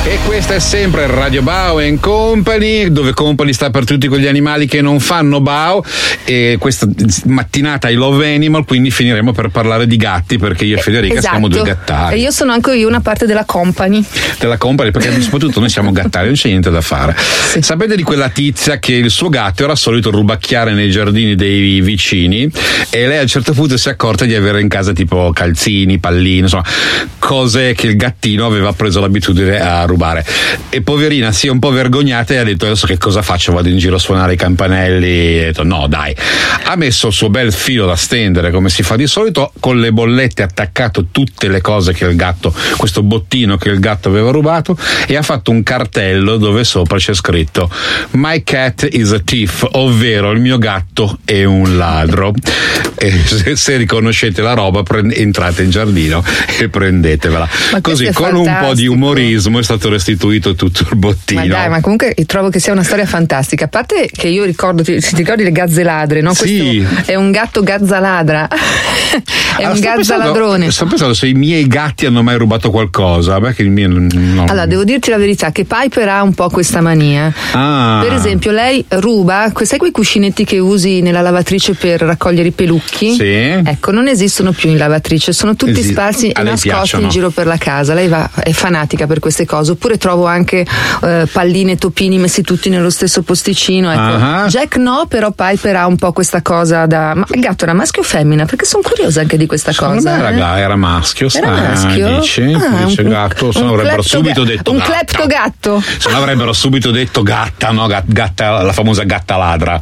E questa è sempre Radio Bao & Company, dove Company sta per tutti quegli animali che non fanno Bao. E questa mattinata I Love Animal, quindi finiremo per parlare di gatti, perché io e Federica siamo due gattari. E io sono anche io una parte della Company. Della Company, perché soprattutto noi siamo gattari, non c'è niente da fare. Sì. Sapete di quella tizia che il suo gatto era solito rubacchiare nei giardini dei vicini, e lei a un certo punto si è accorta di avere in casa tipo calzini, palline, insomma cose che il gattino aveva preso l'abitudine a rubare. E poverina si è un po' vergognata e ha detto: adesso che cosa faccio? Vado in giro a suonare i campanelli? E ha detto: no dai, ha messo il suo bel filo da stendere come si fa di solito, con le bollette attaccato tutte le cose che il gatto, questo bottino che il gatto aveva rubato, e ha fatto un cartello dove sopra c'è scritto "My cat is a thief", ovvero il mio gatto è un ladro. E se riconoscete la roba entrate in giardino e prendetevela. Così con un po' di umorismo è stato restituito tutto il bottino. Ma dai, ma comunque trovo che sia una storia fantastica. A parte che io ricordo, ti ricordi le gazze ladre, no? Sì. Questo è un gatto gazzaladra. È un gazzaladrone. Sto pensando se i miei gatti hanno mai rubato qualcosa. Beh, che il mio no. Allora, devo dirti la verità che Piper ha un po' questa mania. Per esempio, lei ruba, sai quei cuscinetti che usi nella lavatrice per raccogliere i pelucchi? Sì. Ecco, non esistono più in lavatrice, sono tutti sparsi e nascosti in giro per la casa. Lei è fanatica per queste cose. Oppure trovo anche palline e topini messi tutti nello stesso posticino. Ecco. Jack no, però Piper ha un po' questa cosa da... Ma il gatto era maschio o femmina? Perché sono curiosa anche di questa cosa. Era maschio. Era maschio? Dice gatto, se no avrebbero subito detto un cleptogatto. Se no avrebbero subito detto gatta, no? Gatta, la famosa gatta ladra.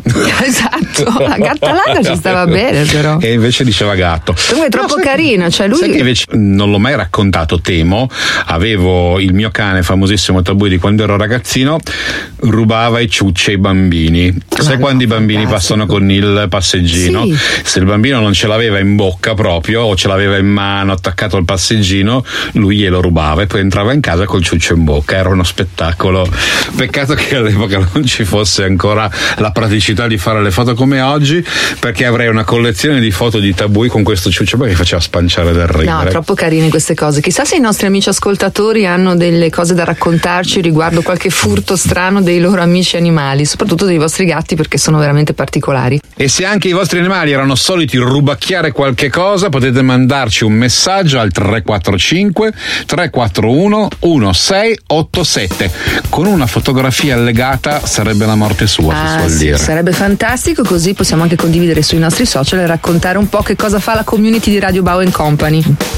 Esatto, la gatta ladra ci stava bene però. E invece diceva gatto. Comunque è troppo carino, cioè lui... Sai che invece non l'ho mai raccontato, temo. Avevo il mio cane famosissimo Tabui di quando ero ragazzino, rubava i ciucci ai bambini. Sai quando i bambini passano con il passeggino? Sì. Se il bambino non ce l'aveva in bocca proprio, o ce l'aveva in mano attaccato al passeggino, lui glielo rubava e poi entrava in casa col ciuccio in bocca. Era uno spettacolo. Peccato che all'epoca non ci fosse ancora la praticità di fare le foto come oggi, perché avrei una collezione di foto di Tabui con questo ciuccio perché faceva spanciare del ridere. No, troppo carine queste cose. Chissà se i nostri amici ascoltatori hanno delle cose da raccontarci riguardo qualche furto strano dei loro amici animali, soprattutto dei vostri gatti, perché sono veramente particolari. E se anche i vostri animali erano soliti rubacchiare qualche cosa, potete mandarci un messaggio al 345 341 1687 con una fotografia allegata. Sarebbe la morte sua, si suol dire. Sarebbe fantastico, così possiamo anche condividere sui nostri social e raccontare un po' che cosa fa la community di Radio Bao & Company.